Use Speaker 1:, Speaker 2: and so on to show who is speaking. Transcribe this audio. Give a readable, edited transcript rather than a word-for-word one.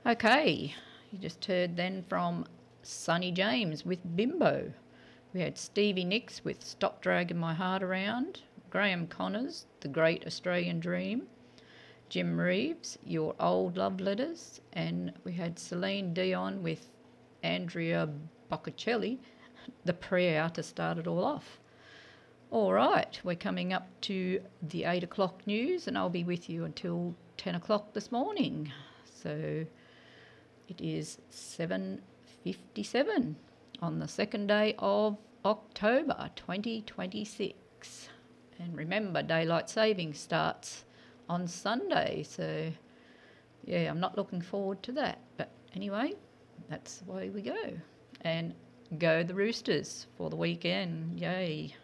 Speaker 1: Okay, you just heard then from Sonny James with Bimbo. We had Stevie Nicks with Stop Dragging My Heart Around, Graham Connors, The Great Australian Dream, Jim Reeves, Your Old Love Letters, and we had Celine Dion with Andrea Boccacelli, The Prayer, to start it all off. All right, we're coming up to the 8 o'clock news, and I'll be with you until 10 o'clock this morning. So it is 7:57 on the second day of October 2026. And remember, daylight saving starts on Sunday, so yeah, I'm not looking forward to that. But anyway, that's the way we go. And go the Roosters for the weekend. Yay.